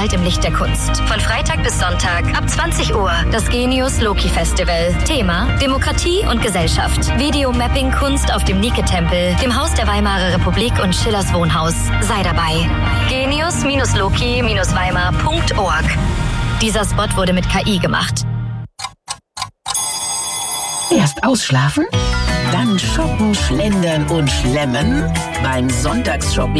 strahlt im Licht der Kunst. Von Freitag bis Sonntag ab 20 Uhr. Das Genius Loki Festival. Thema: Demokratie und Gesellschaft. Videomapping-Kunst auf dem Nike-Tempel, dem Haus der Weimarer Republik und Schillers Wohnhaus. Sei dabei. Genius-Loki-Weimar.org. Dieser Spot wurde mit KI gemacht. Erst ausschlafen, dann shoppen, schlendern und schlemmen beim Sonntagsshopping